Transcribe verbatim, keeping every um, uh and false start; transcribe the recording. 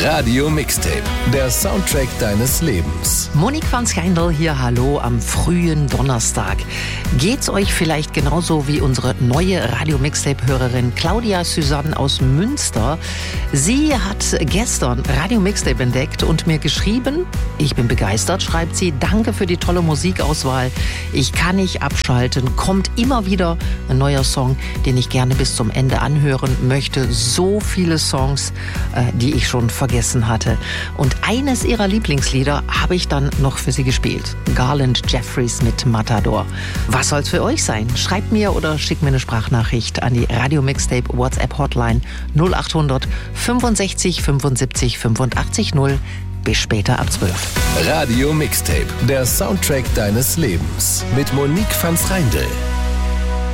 Radio Mixtape, der Soundtrack deines Lebens. Monique van Schijndel hier, hallo am frühen Donnerstag. Geht's euch vielleicht genauso wie unsere neue Radio Mixtape-Hörerin Claudia Suzanne aus Münster? Sie hat gestern Radio Mixtape entdeckt und mir geschrieben, ich bin begeistert, schreibt sie, danke für die tolle Musikauswahl. Ich kann nicht abschalten, kommt immer wieder ein neuer Song, den ich gerne bis zum Ende anhören möchte. So viele Songs, äh, die ich schon vergessen hatte. Und eines ihrer Lieblingslieder habe ich dann noch für sie gespielt. Garland Jeffries mit Matador. Was soll's für euch sein? Schreibt mir oder schickt mir eine Sprachnachricht an die Radio Mixtape WhatsApp Hotline null achthundert fünfundsechzig fünfundsiebzig fünfundachtzig null. Bis später ab zwölf. Radio Mixtape, der Soundtrack deines Lebens mit Monique van Schijndel.